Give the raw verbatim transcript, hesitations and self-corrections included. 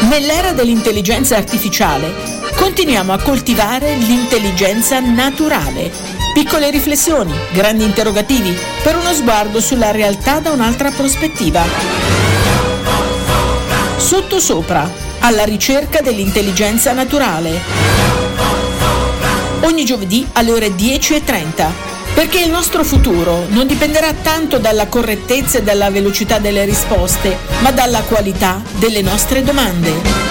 Nell'era dell'intelligenza artificiale continuiamo a coltivare l'intelligenza naturale. Piccole riflessioni, grandi interrogativi, per uno sguardo sulla realtà da un'altra prospettiva. Sottosopra, alla ricerca dell'intelligenza naturale. Ogni giovedì alle ore dieci e trenta, perché il nostro futuro non dipenderà tanto dalla correttezza e dalla velocità delle risposte, ma dalla qualità delle nostre domande.